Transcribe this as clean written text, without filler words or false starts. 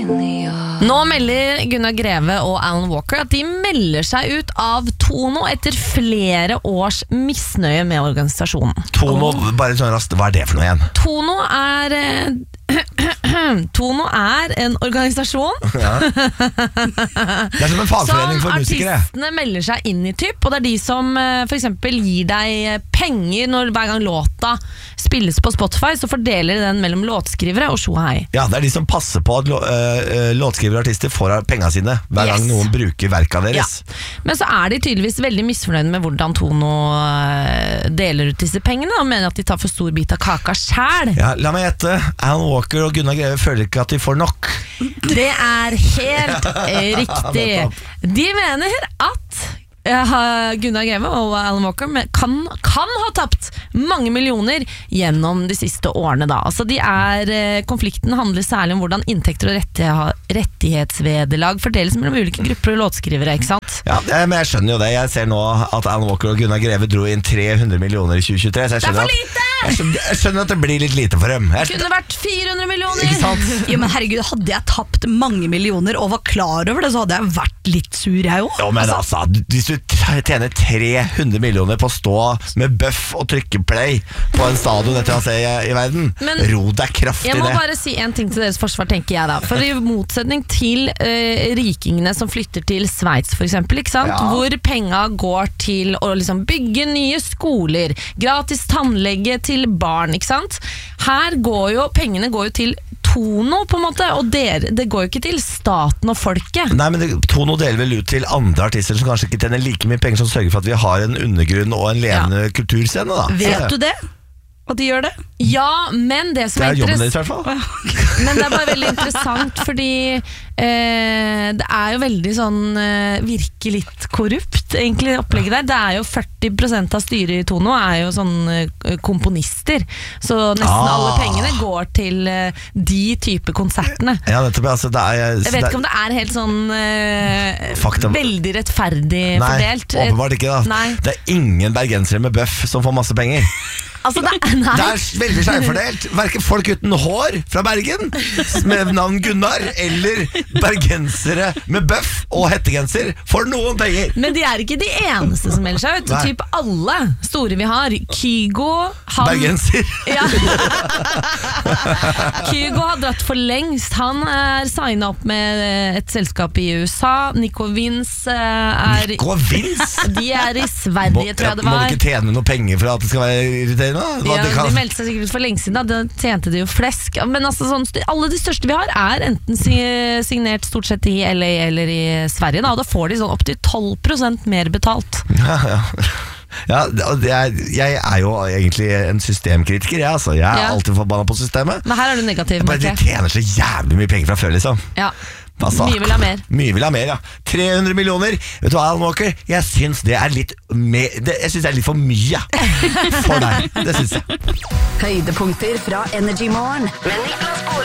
Nå melder Gunnar Greve og Alan Walker at de melder seg ut av Tono etter flere års misnøye med organisasjonen. Tono, bare sånn raskt, hva er det for noe igjen? Tono er en organisasjon Ja. Det er som en fagforening for musikere. Som artistene melder seg inn i typ, og det er de som for eksempel gir deg penger når hver gang låta spilles på Spotify, så fordeler de den mellom låtskrivere og Shohei. Ja, det er de som passer på at låtskrivere og artister får pengene sine hver gang noen bruker verka deres. Ja. Men så er de tydeligvis veldig misfornøyde med hvordan Tono deler ut disse pengene, og mener at de tar for stor bit av kaka selv. Ja, la meg gjette. Alan Walker og Gunnar Greve føler ikke at de får nok. Det er helt riktig. De mener at Gunnar Greve og Alan Walker kan ha tapt mange millioner gjennom de siste årene da. Altså konflikten handler særlig om hvordan inntekter og rettighetsvederlag fordeles mellom ulike grupper og låtskrivere, ikke sant? Ja, men jeg skjønner jo det. Jeg ser nå at Alan Walker og Gunnar Greve dro inn 300 millioner i 2023, så jeg skjønner, det er for lite! Jeg skjønner at det blir litt lite for dem. Det kunne vært 400 millioner! Ikke sant? Jo, men herregud, hadde jeg tapt mange millioner og var klar over det, så hadde jeg vært litt sur, jeg også. Jo, men altså, hvis du tjener 300 millioner på å stå med bøff og trykke play på en stadion etter å se i verden, men ro deg kraftig jeg må det. bare si en ting til deres forsvar, tenker jeg da. For i motsetning til rikingene som flytter til Sveits for eksempel, ikke sant? Ja. Hvor penga går til å liksom bygge nye skoler, gratis tannlege til barn, ikke sant? Her pengene går jo til Tono på en måte, og det går jo ikke til staten og folket. Nei, men Tono deler vel ut til andre artister som kanskje ikke tjener like mye penger, som sørger for at vi har en undergrunn og en levende kulturscene da. Vet du det? At de gjør det? Ja, men det som Det er jobben deres i hvert fall. Men det er bare veldig interessant, fordi det er jo veldig sånn virker litt korrupt, egentlig, opplegget der. Det er jo 40% av styret i Tono er jo sånn komponister, så nesten alle pengene går til de type konsertene. Ja, nettopp, altså, jeg vet ikke om det er helt sånn veldig rettferdig fordelt. Nei, åpenbart ikke da. Nei. Det er ingen bergensere med bøff som får masse penger. Altså, det er veldig skjevfordelt. Hverken folk uten hår fra Bergen med navn Gunnar eller bergensere med bøff og hettegenser får noen penger. Men de er ikke de eneste som melder seg ut. Typ alle store vi har. Kygo bergenser. Ja. Kygo har dratt for lengst. Han er signet opp med et selskap i USA. Nico Vince Nico Vince? De er i Sverige, tror jeg det var. Må du ikke tjene noe penger for at det skal være irriterende? Ja, de meldte seg sikkert for lenge siden da tjente de jo flesk. Men altså, alle de største vi har er enten signert stort sett i LA eller i Sverige da, og da får de sånn opp til 12% mer betalt. Ja, jeg er jo egentlig en systemkritiker. Jeg er alltid forbanna på systemet. Men her er du negativ. De tjener så jævlig mye penger fra før, liksom. Ja. Mye vil ha mer. Mye vil ha mer, ja. 300 millioner. Vet du hva, Alan Walker? Jeg synes det er litt jeg synes det er litt for mye for deg. Det synes jeg. Høydepunkter fra Energy Morgen med Niklas Baarli.